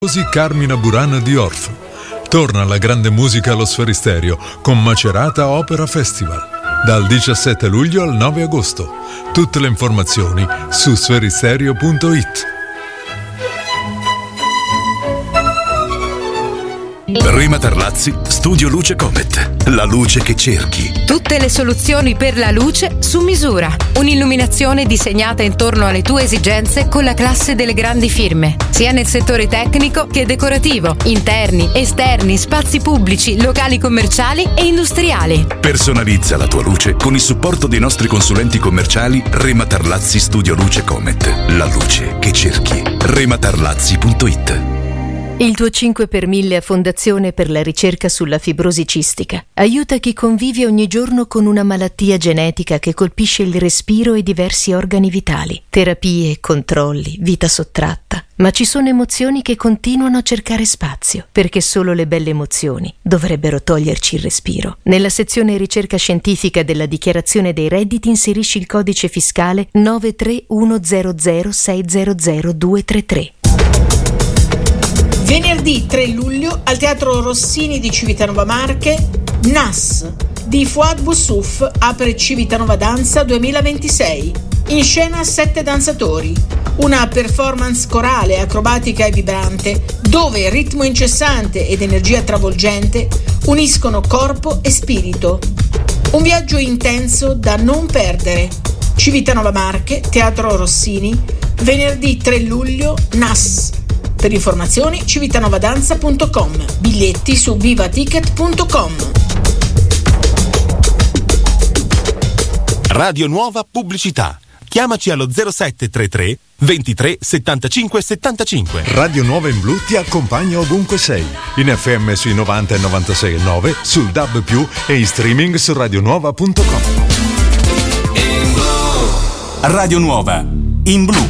Così Carmina Burana di Orff. Torna la grande musica allo Sferisterio con Macerata Opera Festival dal 17 luglio al 9 agosto. Tutte le informazioni su sferisterio.it. Rema Tarlazzi, Studio Luce Comet. La luce che cerchi. Tutte le soluzioni per la luce su misura. Un'illuminazione disegnata intorno alle tue esigenze con la classe delle grandi firme, sia nel settore tecnico che decorativo, interni, esterni, spazi pubblici, locali commerciali e industriali. Personalizza la tua luce con il supporto dei nostri consulenti commerciali Rema Tarlazzi Studio Luce Comet. La luce che cerchi. rematarlazzi.it. Il tuo 5 per 1000 a Fondazione per la ricerca sulla fibrosi cistica aiuta chi convive ogni giorno con una malattia genetica che colpisce il respiro e diversi organi vitali. Terapie, controlli, vita sottratta. Ma ci sono emozioni che continuano a cercare spazio, perché solo le belle emozioni dovrebbero toglierci il respiro. Nella sezione ricerca scientifica della dichiarazione dei redditi inserisci il codice fiscale 93100600233. Venerdì 3 luglio al Teatro Rossini di Civitanova Marche, NAS di Fouad Boussouf apre Civitanova Danza 2026. In scena 7 danzatori, una performance corale, acrobatica e vibrante, dove ritmo incessante ed energia travolgente uniscono corpo e spirito. Un viaggio intenso da non perdere. Civitanova Marche, Teatro Rossini, venerdì 3 luglio, NAS. Per informazioni civitanovadanza.com, biglietti su vivaticket.com. Radio Nuova Pubblicità. Chiamaci allo 0733 23 75 75. Radio Nuova in Blu ti accompagna ovunque sei. In FM sui 90 e 96,9, sul DAB+, e in streaming su radionuova.com. Radio Nuova in Blu.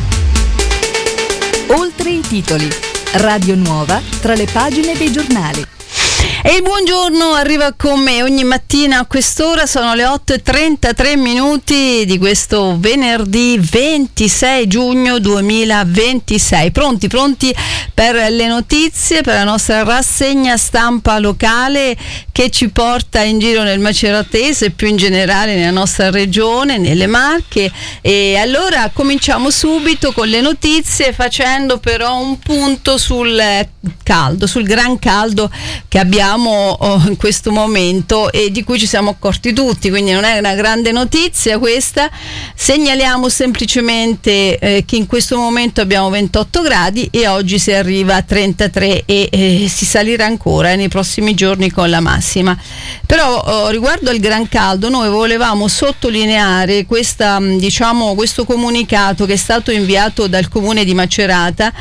Oltre i titoli. Radio Nuova tra le pagine dei giornali. E il buongiorno arriva con me ogni mattina a quest'ora, sono le 8:33 di questo venerdì 26 giugno 2026. Pronti per le notizie, per la nostra rassegna stampa locale che ci porta in giro nel maceratese e più in generale nella nostra regione, nelle Marche. E allora cominciamo subito con le notizie, facendo però un punto sul caldo, sul gran caldo che abbiamo in questo momento e di cui ci siamo accorti tutti, quindi non è una grande notizia questa. Segnaliamo semplicemente che in questo momento abbiamo 28 gradi e oggi si arriva a 33 e si salirà ancora nei prossimi giorni con la massima. Però riguardo al gran caldo noi volevamo sottolineare questo comunicato che è stato inviato dal comune di Macerata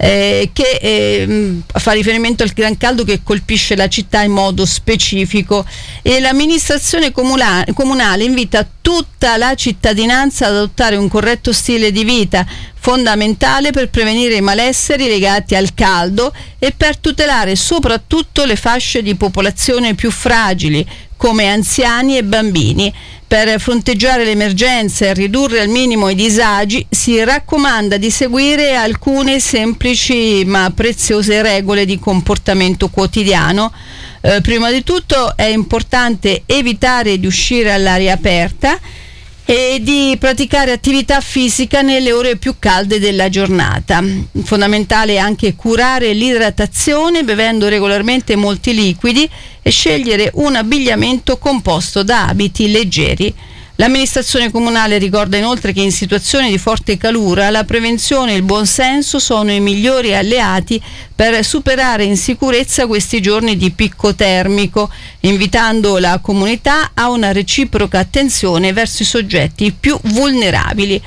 che fa riferimento al gran caldo che colpisce la città in modo specifico, e l'amministrazione comunale invita tutta la cittadinanza ad adottare un corretto stile di vita, fondamentale per prevenire i malesseri legati al caldo e per tutelare soprattutto le fasce di popolazione più fragili come anziani e bambini. Per fronteggiare l'emergenza e ridurre al minimo i disagi si raccomanda di seguire alcune semplici ma preziose regole di comportamento quotidiano. Prima di tutto è importante evitare di uscire all'aria aperta e di praticare attività fisica nelle ore più calde della giornata. Fondamentale è anche curare l'idratazione bevendo regolarmente molti liquidi e scegliere un abbigliamento composto da abiti leggeri. L'amministrazione comunale ricorda inoltre che in situazioni di forte calura la prevenzione e il buonsenso sono i migliori alleati per superare in sicurezza questi giorni di picco termico, invitando la comunità a una reciproca attenzione verso i soggetti più vulnerabili.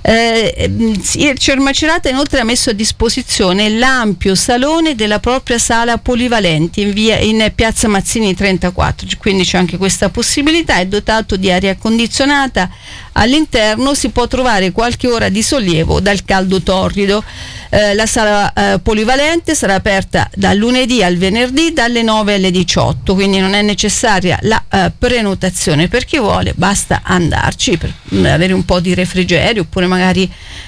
Macerata inoltre ha messo a disposizione l'ampio salone della propria sala polivalenti in piazza Mazzini 34, quindi c'è anche questa possibilità. È dotato di aria condizionata, all'interno si può trovare qualche ora di sollievo dal caldo torrido. La sala polivalente sarà aperta dal lunedì al venerdì dalle 9 alle 18, quindi non è necessaria la prenotazione per chi vuole, basta andarci per avere un po' di refrigerio oppure magari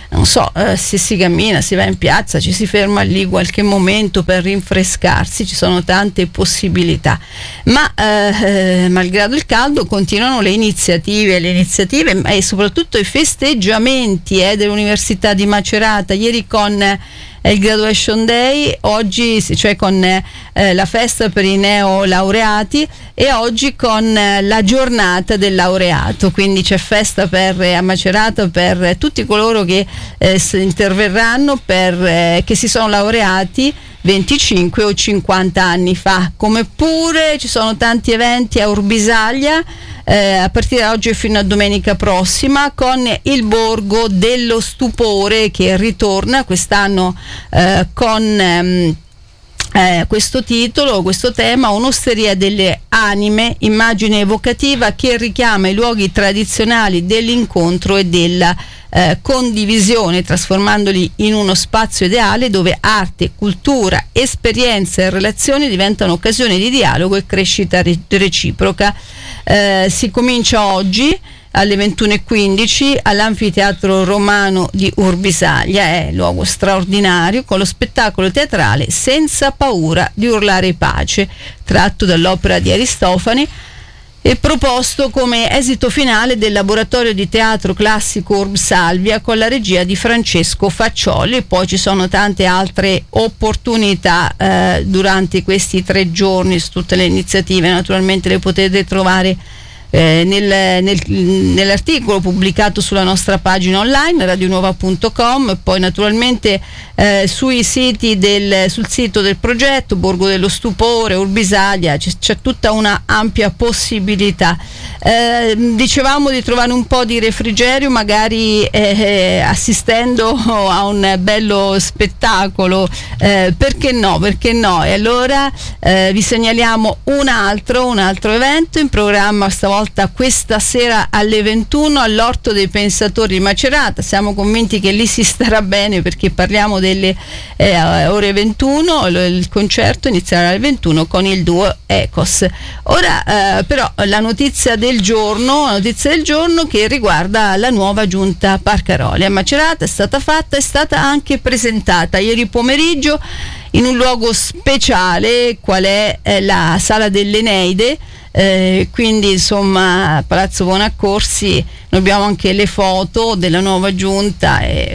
non so, se si cammina, si va in piazza, ci si ferma lì qualche momento per rinfrescarsi, ci sono tante possibilità, ma malgrado il caldo continuano le iniziative e soprattutto i festeggiamenti dell'Università di Macerata, ieri con il Graduation Day, oggi cioè con la festa per i neolaureati e oggi con la giornata del laureato, quindi c'è festa a Macerata per tutti coloro che interverranno che si sono laureati 25 o 50 anni fa, come pure ci sono tanti eventi a Urbisaglia a partire da oggi fino a domenica prossima, con il Borgo dello Stupore che ritorna quest'anno con questo titolo, questo tema, un'osteria delle anime, immagine evocativa che richiama i luoghi tradizionali dell'incontro e della condivisione, trasformandoli in uno spazio ideale dove arte, cultura, esperienza e relazioni diventano occasioni di dialogo e crescita reciproca. Si comincia oggi alle 21:15 all'Anfiteatro Romano di Urbisaglia, è luogo straordinario, con lo spettacolo teatrale Senza paura di urlare pace, tratto dall'opera di Aristofane e proposto come esito finale del laboratorio di teatro classico Urbsalvia con la regia di Francesco Faccioli. E poi ci sono tante altre opportunità durante questi 3 giorni su tutte le iniziative, naturalmente le potete trovare nell'articolo pubblicato sulla nostra pagina online radionuova.com, e poi naturalmente sul sito del progetto Borgo dello Stupore, Urbisaglia, c'è tutta una ampia possibilità. Dicevamo di trovare un po' di refrigerio magari assistendo a un bello spettacolo, perché no? E allora vi segnaliamo un altro evento in programma stavolta questa sera alle 21 all'Orto dei Pensatori di Macerata. Siamo convinti che lì si starà bene perché parliamo delle ore 21, il concerto inizierà alle 21 con il duo Ecos. Ora però la notizia del giorno che riguarda la nuova giunta Parcaroli a Macerata è stata anche presentata ieri pomeriggio in un luogo speciale qual è la Sala dell'Eneide. Quindi insomma Palazzo Bonaccorsi, noi abbiamo anche le foto della nuova giunta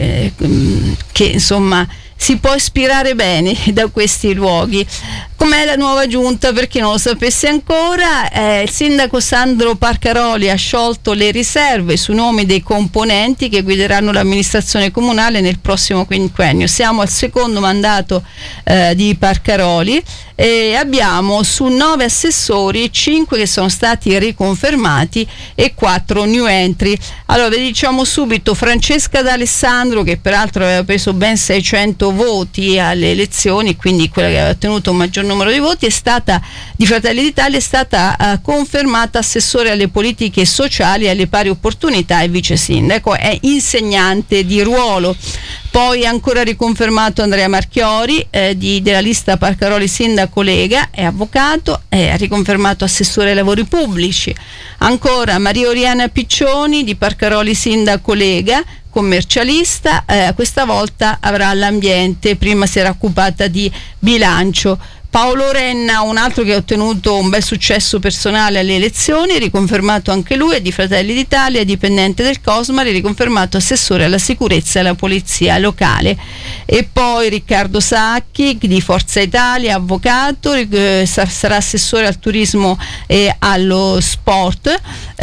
che insomma si può ispirare bene da questi luoghi. Com'è la nuova giunta? Per chi non lo sapesse ancora, il sindaco Sandro Parcaroli ha sciolto le riserve sui nomi dei componenti che guideranno l'amministrazione comunale nel prossimo quinquennio. Siamo al secondo mandato di Parcaroli e abbiamo su 9 assessori 5 che sono stati riconfermati e 4 new entry. Allora vi diciamo subito: Francesca D'Alessandro, che peraltro aveva preso ben 600 voti alle elezioni, quindi quella che aveva ottenuto un maggior numero di voti, di Fratelli d'Italia, è stata confermata assessore alle politiche sociali e alle pari opportunità e vice sindaco, è insegnante di ruolo. Poi ancora riconfermato Andrea Marchiori della lista Parcaroli Sindaco Lega, è avvocato, è riconfermato assessore ai lavori pubblici. Ancora Maria Oriana Piccioni di Parcaroli Sindaco Lega, commercialista, questa volta avrà l'ambiente, prima si era occupata di bilancio. Paolo Renna, un altro che ha ottenuto un bel successo personale alle elezioni, riconfermato anche lui, è di Fratelli d'Italia, dipendente del Cosmare, riconfermato assessore alla sicurezza e alla polizia locale. E poi Riccardo Sacchi di Forza Italia, avvocato, sarà assessore al turismo e allo sport.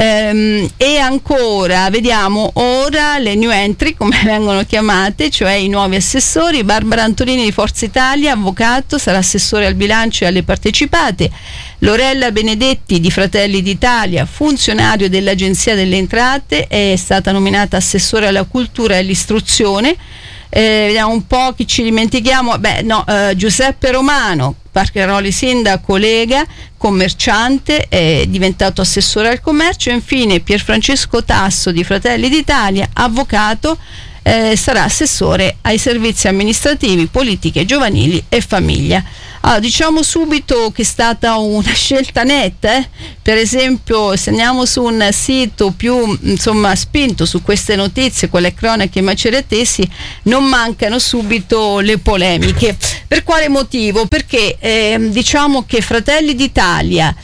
E ancora vediamo ora le new entry, come vengono chiamate, cioè i nuovi assessori. Barbara Antonini di Forza Italia, avvocato, sarà assessore al bilancio e alle partecipate. Lorella Benedetti di Fratelli d'Italia, funzionario dell'Agenzia delle Entrate, è stata nominata assessore alla cultura e all'istruzione. Vediamo un po' chi ci dimentichiamo. Giuseppe Romano, Parcaroli Sindaco Lega, commerciante, è diventato assessore al commercio. E infine Pierfrancesco Tasso di Fratelli d'Italia, avvocato, sarà assessore ai servizi amministrativi, politiche giovanili e famiglia. Allora, diciamo subito che è stata una scelta netta, per esempio se andiamo su un sito più spinto su queste notizie, con le cronache maceratesi, non mancano subito le polemiche. Per quale motivo? Perché diciamo che Fratelli d'Italia,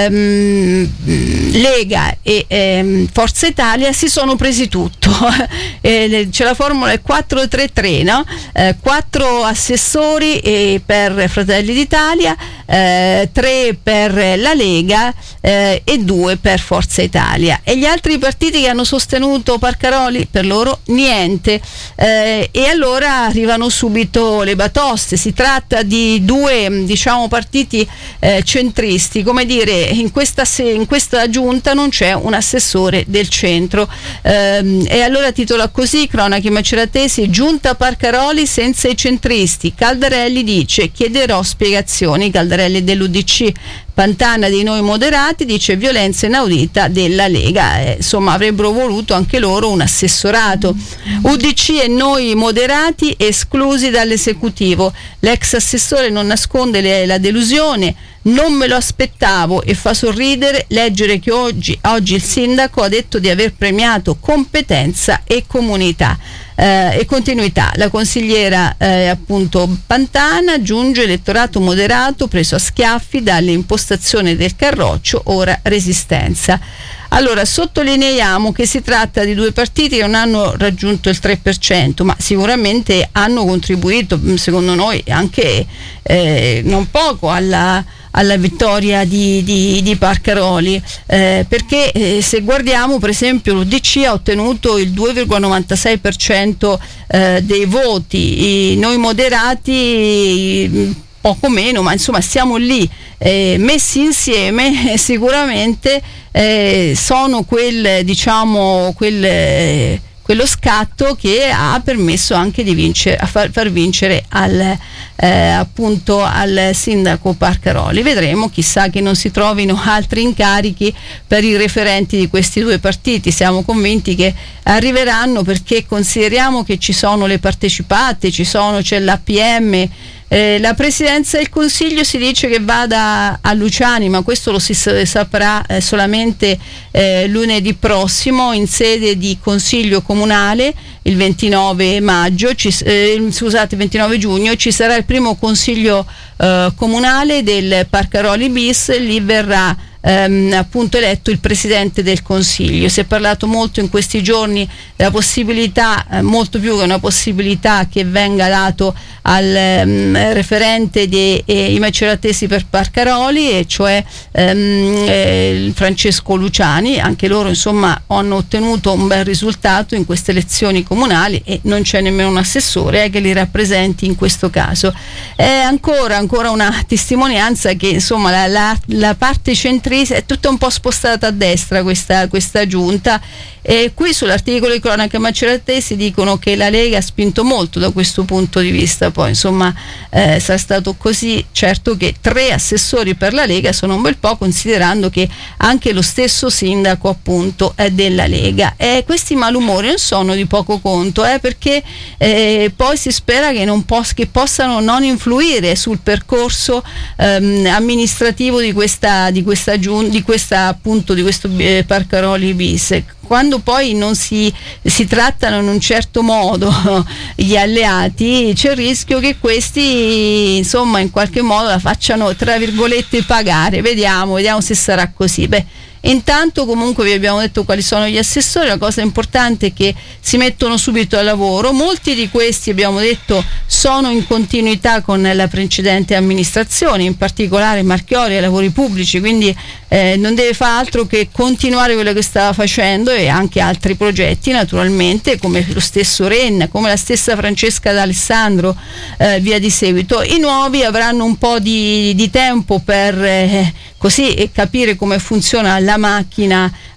Lega e Forza Italia si sono presi tutto. C'è la formula 4-3-3, no? 4 assessori per Fratelli d'Italia, 3 per la Lega e 2 per Forza Italia. E gli altri partiti che hanno sostenuto Parcaroli, per loro niente. E allora arrivano subito le batoste. Si tratta di 2 partiti centristi, come dire, in questa giunta non c'è un assessore del centro, e allora titola così cronache maceratesi: giunta Parcaroli senza i centristi, Caldarelli dice chiederò spiegazioni, Caldarelli dell'UDC, Pantana di Noi Moderati dice violenza inaudita della Lega. Insomma, avrebbero voluto anche loro un assessorato. UDC e Noi Moderati esclusi dall'esecutivo. L'ex assessore non nasconde la delusione: non me lo aspettavo, e fa sorridere leggere che oggi il sindaco ha detto di aver premiato competenza e comunità e continuità. La consigliera appunto Pantana aggiunge elettorato moderato preso a schiaffi dall'impostazione del Carroccio, ora resistenza. Allora, sottolineiamo che si tratta di 2 partiti che non hanno raggiunto il 3%, ma sicuramente hanno contribuito, secondo noi, anche non poco alla vittoria di Parcaroli, perché se guardiamo, per esempio, l'UDC ha ottenuto il 2,96% dei voti, Noi Moderati poco meno, ma insomma siamo lì, messi insieme sicuramente sono quello scatto che ha permesso anche di vincere, far vincere appunto al sindaco Parcaroli. Vedremo, chissà che non si trovino altri incarichi per i referenti di questi 2 partiti. Siamo convinti che arriveranno, perché consideriamo che ci sono le partecipate, c'è l'APM. La presidenza del Consiglio si dice che vada a Luciani, ma questo lo si saprà solamente lunedì prossimo in sede di Consiglio Comunale. Il 29 giugno ci sarà il primo Consiglio Comunale del Parcaroli bis. Lì verrà appunto eletto il Presidente del Consiglio. Si è parlato molto in questi giorni della possibilità, molto più che una possibilità, che venga dato al referente dei maceratesi per Parcaroli, e cioè Francesco Luciani. Anche loro insomma hanno ottenuto un bel risultato in queste elezioni comunali e non c'è nemmeno un assessore che li rappresenti in questo caso. È ancora una testimonianza che insomma la parte centrista è tutta un po' spostata a destra questa giunta. E qui sull'articolo di cronaca maceratesi dicono che la Lega ha spinto molto da questo punto di vista. Poi insomma sarà stato così. Certo che 3 assessori per la Lega sono un bel po', considerando che anche lo stesso sindaco appunto è della Lega. E questi malumori non sono di poco conto, perché poi si spera che possano non influire sul percorso amministrativo di questo Parcaroli bis. Quando poi non si trattano in un certo modo gli alleati, c'è il rischio che questi insomma in qualche modo la facciano tra virgolette pagare. Vediamo se sarà così. Intanto comunque vi abbiamo detto quali sono gli assessori. La cosa importante è che si mettono subito al lavoro. Molti di questi, abbiamo detto, sono in continuità con la precedente amministrazione, in particolare Marchiori ai lavori pubblici, quindi non deve fare altro che continuare quello che stava facendo, e anche altri progetti naturalmente, come lo stesso Renna, come la stessa Francesca D'Alessandro, via di seguito. I nuovi avranno un po' di tempo per così capire come funziona la macchina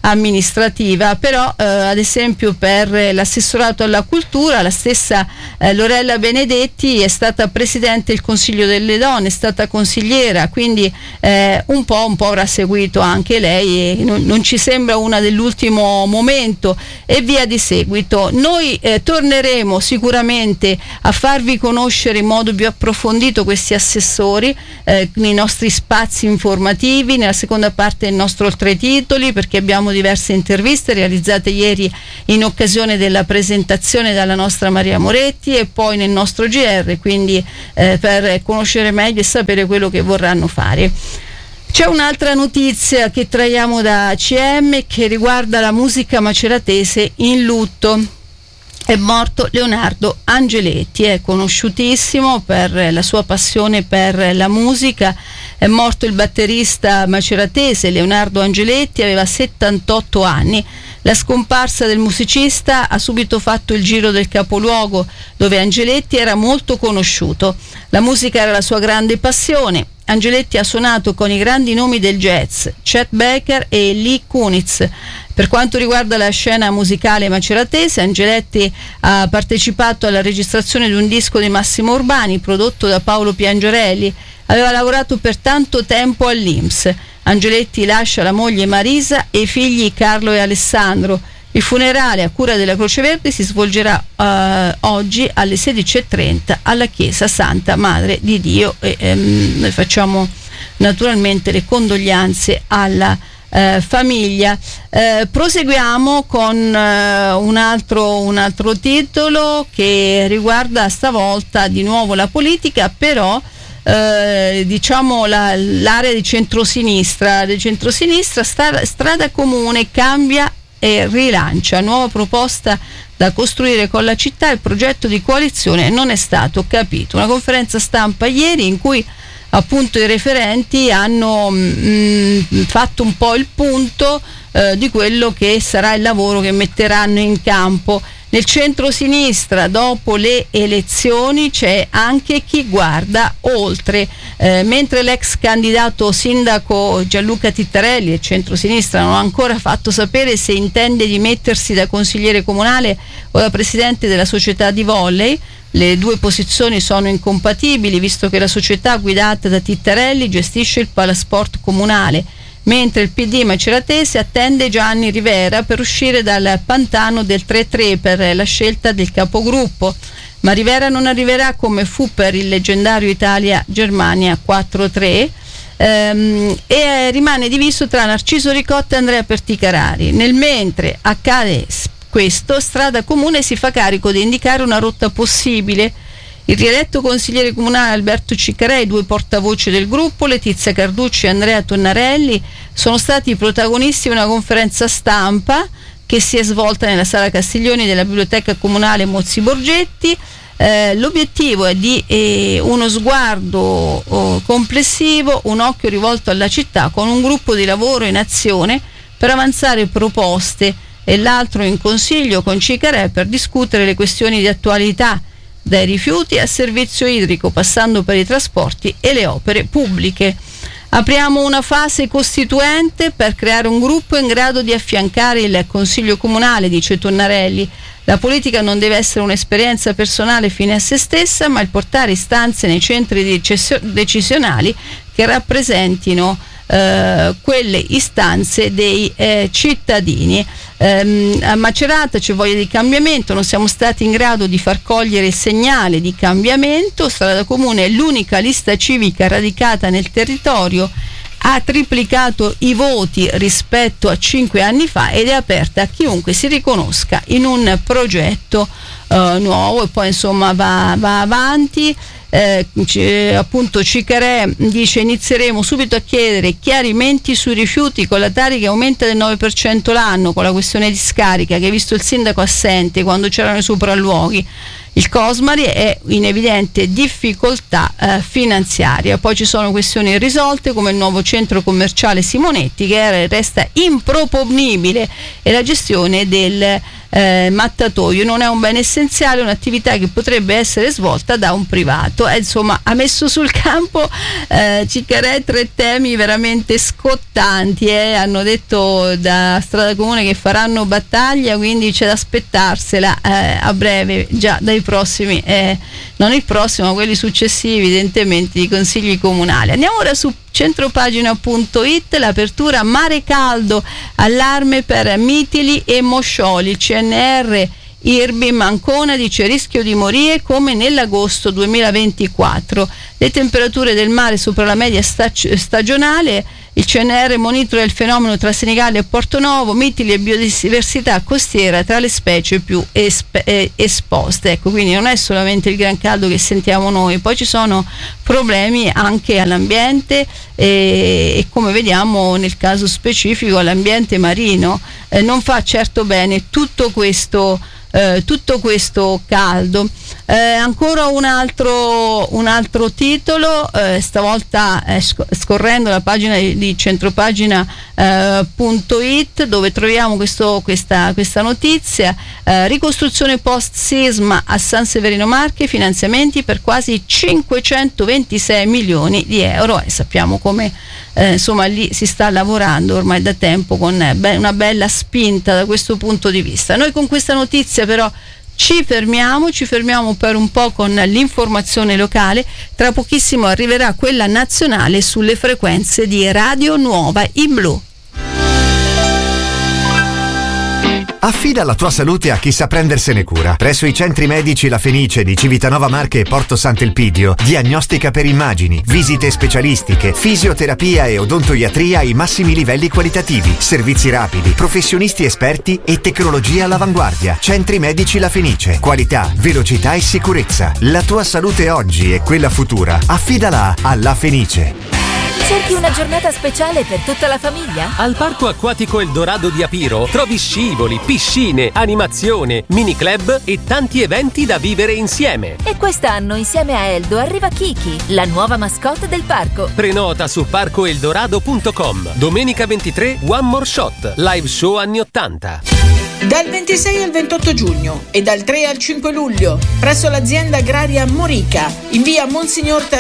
amministrativa, però ad esempio per l'assessorato alla cultura la stessa Lorella Benedetti è stata presidente del Consiglio delle Donne, è stata consigliera, quindi un po' avrà seguito anche lei e non ci sembra una dell'ultimo momento e via di seguito. Noi torneremo sicuramente a farvi conoscere in modo più approfondito questi assessori nei nostri spazi informativi, nella seconda parte del nostro Oltretitoli, perché abbiamo diverse interviste realizzate ieri in occasione della presentazione dalla nostra Maria Moretti e poi nel nostro GR, quindi per conoscere meglio e sapere quello che vorranno fare. C'è un'altra notizia che traiamo da ACM che riguarda la musica maceratese in lutto. È morto Leonardo Angeletti, è conosciutissimo per la sua passione per la musica. È morto il batterista maceratese Leonardo Angeletti, aveva 78 anni. La scomparsa del musicista ha subito fatto il giro del capoluogo, dove Angeletti era molto conosciuto. La musica era la sua grande passione. Angeletti ha suonato con i grandi nomi del jazz, Chet Baker e Lee Kunitz. Per quanto riguarda la scena musicale maceratese, Angeletti ha partecipato alla registrazione di un disco di Massimo Urbani prodotto da Paolo Piangerelli. Aveva lavorato per tanto tempo all'INPS. Angeletti lascia la moglie Marisa e i figli Carlo e Alessandro. Il funerale a cura della Croce Verde si svolgerà oggi alle 16:30 alla Chiesa Santa Madre di Dio e noi facciamo naturalmente le condoglianze alla famiglia. Proseguiamo con un altro titolo che riguarda stavolta di nuovo la politica, però diciamo l'area di centrosinistra. Strada Comune cambia e rilancia, nuova proposta da costruire con la città, il progetto di coalizione non è stato capito. Una conferenza stampa ieri in cui appunto i referenti hanno fatto un po' il punto di quello che sarà il lavoro che metteranno in campo. Nel centro-sinistra dopo le elezioni c'è anche chi guarda oltre, mentre l'ex candidato sindaco Gianluca Tittarelli del centro-sinistra non ha ancora fatto sapere se intende dimettersi da consigliere comunale o da presidente della società di volley. Le due posizioni sono incompatibili, visto che la società guidata da Tittarelli gestisce il palasport comunale, mentre il PD maceratese attende Gianni Rivera per uscire dal pantano del 3-3 per la scelta del capogruppo. Ma Rivera non arriverà come fu per il leggendario Italia-Germania 4-3 e rimane diviso tra Narciso Ricotta e Andrea Perticarari. Nel mentre accade questo, Strada Comune si fa carico di indicare una rotta possibile. Il rieletto consigliere comunale Alberto Ciccarei, due portavoci del gruppo, Letizia Carducci e Andrea Tonnarelli, sono stati i protagonisti di una conferenza stampa che si è svolta nella sala Castiglioni della biblioteca comunale Mozzi Borgetti. L'obiettivo è di uno sguardo complessivo, un occhio rivolto alla città con un gruppo di lavoro in azione per avanzare proposte e l'altro in consiglio con Ciccarei per discutere le questioni di attualità, dai rifiuti al servizio idrico, passando per i trasporti e le opere pubbliche. Apriamo una fase costituente per creare un gruppo in grado di affiancare il Consiglio Comunale, dice Tonnarelli. La politica non deve essere un'esperienza personale fine a se stessa, ma il portare istanze nei centri decisionali che rappresentino quelle istanze dei cittadini. A Macerata c'è voglia di cambiamento, non siamo stati in grado di far cogliere il segnale di cambiamento. Strada Comune è l'unica lista civica radicata nel territorio, ha triplicato i voti rispetto a 5 anni fa ed è aperta a chiunque si riconosca in un progetto nuovo, e poi insomma va avanti. Appunto Ciccarè dice: inizieremo subito a chiedere chiarimenti sui rifiuti con la Tari che aumenta del 9% l'anno, con la questione discarica che, visto il sindaco assente quando c'erano i sopralluoghi, il Cosmari è in evidente difficoltà finanziaria. Poi ci sono questioni irrisolte come il nuovo centro commerciale Simonetti che resta improponibile e la gestione del mattatoio. Non è un bene essenziale, è un'attività che potrebbe essere svolta da un privato. Insomma, ha messo sul campo Ciccarè 3 temi veramente scottanti. Hanno detto da Strada Comune che faranno battaglia, quindi c'è da aspettarsela a breve, già dai prossimi, non il prossimo, ma quelli successivi evidentemente, di consigli comunali. Andiamo ora su centropagina.it. L'apertura mare caldo, allarme per Mitili e Moscioli. Il CNR Irbim Ancona dice rischio di morire come nell'agosto 2024. Le temperature del mare sopra la media stagionale. Il CNR monitora il fenomeno tra Senigallia e Portonovo, Mitili e biodiversità costiera tra le specie più esposte. Ecco, quindi non è solamente il gran caldo che sentiamo noi, poi ci sono problemi anche all'ambiente e come vediamo nel caso specifico all'ambiente marino. Non fa certo bene tutto questo caldo. Ancora un altro titolo, stavolta scorrendo la pagina di centropagina.it, dove troviamo questa notizia: ricostruzione post sisma a San Severino Marche, finanziamenti per quasi 526 milioni di euro. Sappiamo come insomma lì si sta lavorando ormai da tempo con una bella spinta da questo punto di vista. Noi con questa notizia però ci fermiamo per un po' con l'informazione locale. Tra pochissimo arriverà quella nazionale sulle frequenze di Radio Nuova in blu. Affida la tua salute a chi sa prendersene cura. Presso i centri medici La Fenice di Civitanova Marche e Porto Sant'Elpidio, diagnostica per immagini, visite specialistiche, fisioterapia e odontoiatria ai massimi livelli qualitativi, servizi rapidi, professionisti esperti e tecnologia all'avanguardia. Centri medici La Fenice. Qualità, velocità e sicurezza. La tua salute oggi e quella futura. Affidala a La Fenice. Cerchi una giornata speciale per tutta la famiglia? Al Parco Acquatico Eldorado di Apiro trovi scivoli, piscine, animazione, mini club e tanti eventi da vivere insieme. E quest'anno insieme a Eldo arriva Kiki, la nuova mascotte del parco. Prenota su parcoeldorado.com. Domenica 23 One More Shot, live show anni 80. Dal 26 al 28 giugno e dal 3 al 5 luglio presso l'azienda agraria Morica in via Monsignor